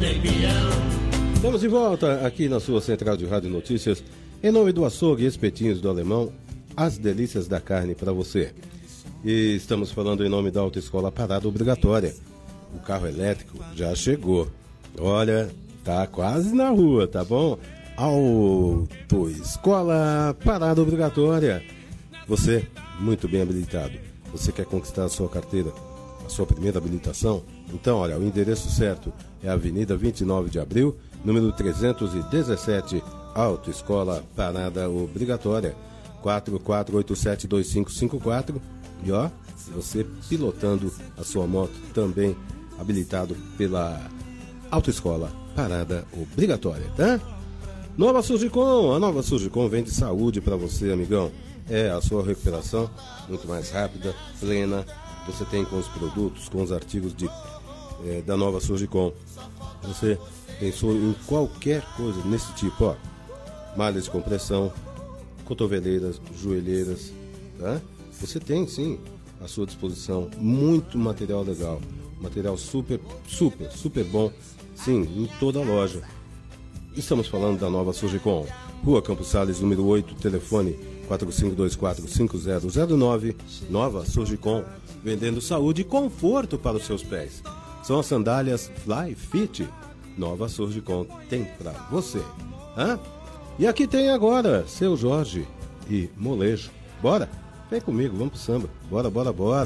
Estamos de volta aqui na sua central de rádio notícias, em nome do Açougue e Espetinhos do Alemão, as delícias da carne para você. E estamos falando em nome da Autoescola Parada Obrigatória. O carro elétrico já chegou. Olha, tá quase na rua, tá bom? Autoescola Parada Obrigatória. Você, muito bem habilitado. Você quer conquistar a sua carteira, a sua primeira habilitação? Então, olha, o endereço certo é a Avenida 29 de Abril, número 317, Autoescola Parada Obrigatória, 44872554. E ó, você pilotando a sua moto também habilitado pela Autoescola Parada Obrigatória, tá? Nova Surgicom, a Nova Surgicom vende saúde para você, amigão. É a sua recuperação muito mais rápida, plena. Você tem com os produtos, com os artigos da Nova Surgicom. Você pensou em qualquer coisa nesse tipo, ó. Malhas de compressão, cotoveleiras, joelheiras, tá? Você tem sim à sua disposição muito material legal, material super bom, sim, em toda a loja. Estamos falando da Nova Surgicom, Rua Campos Sales, número 8, telefone 4524-5009. Nova Surgicom, vendendo saúde e conforto para os seus pés. São as sandálias Fly Fit. Nova Surgicom tem para você. Hã? E aqui tem agora Seu Jorge e Molejo. Bora? Vem comigo, vamos pro samba. Bora.